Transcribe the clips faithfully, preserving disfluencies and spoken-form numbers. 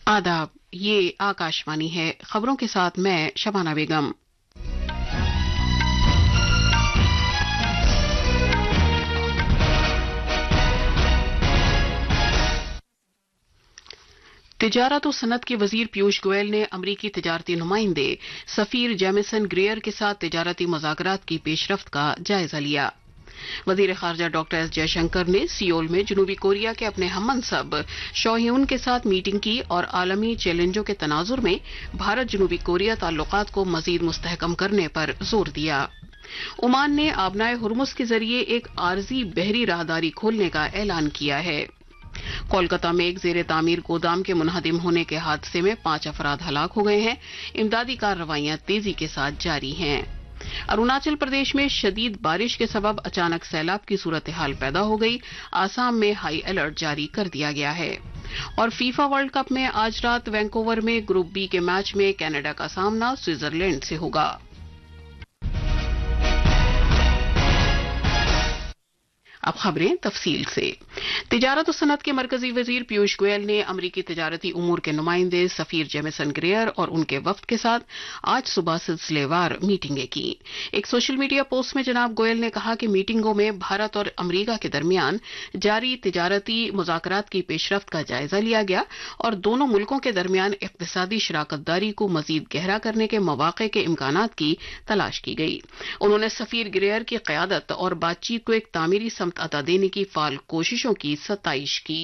आदाब, ये आकाशवाणी है। खबरों के साथ मैं शबाना बेगम। तिजारत और सनत के वजीर पीयूष गोयल ने अमरीकी तिजारती नुमाइंदे सफीर जेमिसन ग्रेयर के साथ तिजारती मुज़ाकरात की पेशरफ्त का जायजा लिया। वजीर खारजा डॉक्टर एस जयशंकर ने सियोल में जनूबी कोरिया के अपने हममनसब शो ह्यून के साथ मीटिंग की और आलमी चैलेंजों के तनाजुर में भारत जनूबी कोरिया ताल्लुकात को मजीद मुस्तहकम करने पर जोर दिया। ओमान ने आबनाए हुर्मुज के जरिए एक आरजी बहरी राहदारी खोलने का ऐलान किया है। कोलकाता में एक जेर तामीर गोदाम के मुनहदिम होने के हादसे में पांच अफराद हलाक हो गए हैं। इमदादी कार्रवाइयां तेजी के साथ जारी हैं। अरुणाचल प्रदेश में शदीद बारिश के सबब अचानक सैलाब की सूरत हाल पैदा हो गई। आसाम में हाई अलर्ट जारी कर दिया गया है। और फीफा वर्ल्ड कप में आज रात वैंकूवर में ग्रुप बी के मैच में कनाडा का सामना स्विट्जरलैंड से होगा। अब खबरें तफसील से। तिजारत और सनत के मरकजी वजीर पीयूष गोयल ने अमरीकी तिजारती उमूर के नुमाइंदे सफीर जेमिसन ग्रेयर और उनके वफ्द के साथ आज सुबह सिलसिलेवार मीटिंगें की। एक सोशल मीडिया पोस्ट में जनाब गोयल ने कहा कि मीटिंगों में भारत और अमरीका के दरमियान जारी तिजारती मुज़ाकरात की पेशरफ्त का जायजा लिया गया और दोनों मुल्कों के दरमियान इक्तिसादी शराकतदारी को मजीद गहरा करने के मौक़े के इम्कानात की तलाश की गई। उन्होंने सफीर ग्रेयर की क़यादत और बातचीत को एक तामीरी समत अता देने की फाल कोशिशों की सताइश की।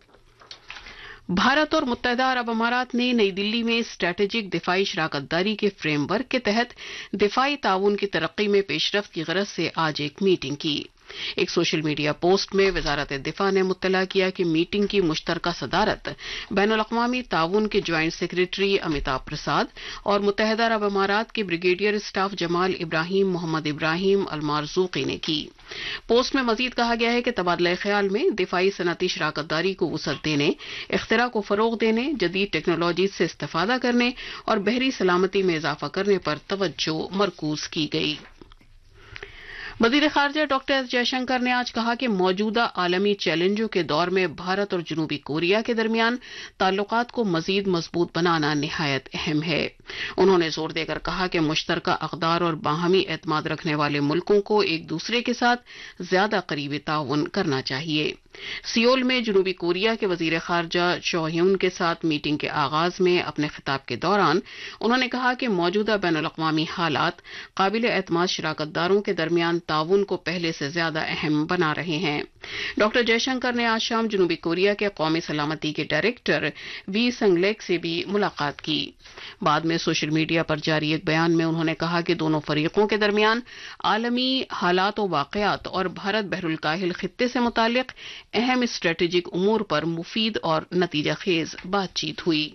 भारत और मुत्तहदा अरब अमारात ने नई दिल्ली में स्ट्रेटेजिक दिफाई शराकतदारी के फ्रेमवर्क के तहत दिफाई ताउन की तरक्की में पेशरफ्त की गरज से आज एक मीटिंग की। एक सोशल मीडिया पोस्ट में वजारत दिफा ने मुत्तला किया कि मीटिंग की मुश्तरका सदारत बैनुल अक़वामी ताउन के ज्वाइंट सेक्रेटरी अमिताभ प्रसाद और मुत्तहदा अरब अमारात के ब्रिगेडियर स्टाफ जमाल इब्राहिम मोहम्मद इब्राहिम अल मारज़ूक़ी ने की। पोस्ट में मजीद कहा गया है कि तबादला ख्याल में दिफाई सनती शराकतदारी को वसअत देने, इख्तिरा को फरोग देने, जदीद टेक्नोलॉजी से इस्तेफादा करने और बहरी सलामती में इजाफा करने पर तवज्जो मरकूज की गई। वजीर खारजा डॉक्टर एस जयशंकर ने आज कहा कि मौजूदा आलमी चैलेंजों के दौर में भारत और जनूबी कोरिया के दरमियान ताल्लुकात को मजीद मजबूत बनाना निहायत अहम है। उन्होंने जोर देकर कहा कि मुश्तरका अक़दार और बाहमी एतमाद रखने वाले मुल्कों को एक दूसरे के साथ ज्यादा करीबी ताउन करना चाहिए। सियोल में जनूबी कोरिया के वजीर खारजा शो ह्यून के साथ मीटिंग के आगाज में अपने खिताब के दौरान उन्होंने कहा कि मौजूदा बैनुल अक़वामी हालात काबिल एतमाद शराकतदारों के दरमियान ताउन को पहले से ज्यादा अहम बना रहे हैं। डॉक्टर जयशंकर ने आज शाम जनूबी कोरिया के कौमी सलामती के डायरेक्टर वी संगलेक से भी मुलाकात की। बाद में सोशल मीडिया पर जारी एक बयान में उन्होंने कहा कि दोनों फरीकों के दरमियान आलमी हालात और वाक़यात और भारत बहरुल काहिल खित्ते से मुतालिक अहम स्ट्रेटेजिक उमूर पर मुफीद और नतीजा खेज बातचीत हुई।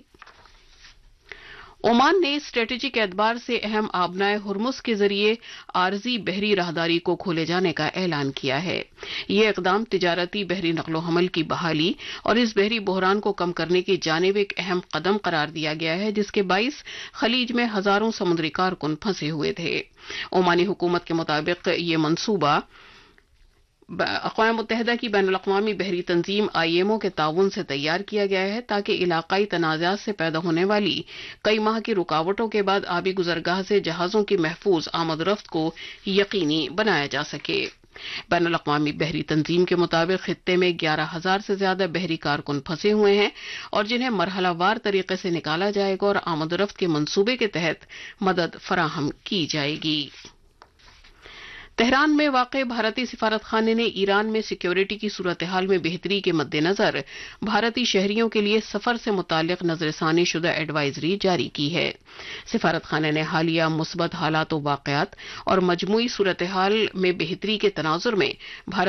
ओमान ने स्ट्रेटेजिक एतबार से अहम आबनाए हुर्मुज के जरिए आरजी बहरी राहदारी को खोले जाने का ऐलान किया है। ये इकदाम तिजारती बहरी नकलो हमल की बहाली और इस बहरी बहरान को कम करने की जानिब एक अहम कदम करार दिया गया है, जिसके बाइस खलीज में हजारों समुद्री कारकुन फंसे हुए थे। ओमानी हुकूमत के मुताबिक ये मंसूबा अक़वाम मुत्तहदा की बैनुल अक़वामी बहरी तंजीम आई एम ओ के ताउन से तैयार किया गया है ताकि इलाकाई तनाज़ात से पैदा होने वाली कई माह की रुकावटों के बाद आबी गुजरगाह से जहाज़ों की महफूज आमद रफ्त को यकीनी बनाया जा सके। बैनुल अक़वामी बहरी तंजीम के मुताबिक खित्ते में ग्यारह हजार से ज्यादा बहरी कारकुन फंसे हुए हैं और जिन्हें मरहलावार तरीके से निकाला जाएगा और आमद रफ्त के मंसूबे के तहत मदद फराहम की जाएगी। तेहरान में वाक़े भारतीय सिफारत खाने ने ईरान में सिक्योरिटी की सूरत हाल में बेहतरी के मद्देनजर भारतीय शहरियों के लिए सफर से मुताल्लिक नजरसानी शुदा एडवाइजरी जारी की है। सिफारत खाने ने हालिया मुस्बत हालात व वाक़यात और मजमूई सूरत हाल में बेहतरी के तनाजुर में भारत